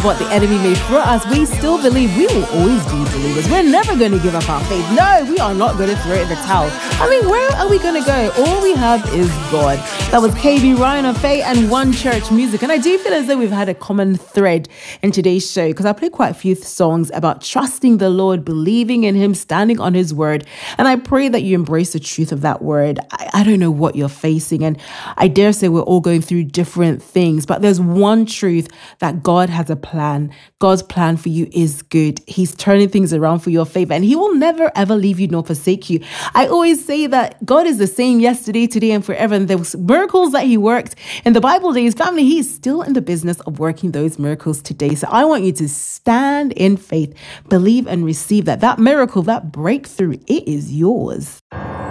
of what the enemy may throw us, we still believe we will always be believers. We're never going to give up our faith. No, we are not going to throw in the towel. I mean, where are we going to go? All we have is God. That was KB Ryan of Faith and One Church Music. And I do feel as though we've had a common thread in today's show because I played quite a few songs about trusting the Lord, believing in Him, standing on His word. And I pray that you embrace the truth of that word. I don't know what you're facing. And I dare say we're all going through different things. But there's one truth, that God has a plan. God's plan for you is good. He's turning things around for your favor. And He will never, ever leave you nor forsake you. I always say that God is the same yesterday, today, and forever. And those miracles that He worked in the Bible days, family, He's still in the business of working those miracles today. So I want you to stand in faith, believe and receive that miracle, that breakthrough, it is yours.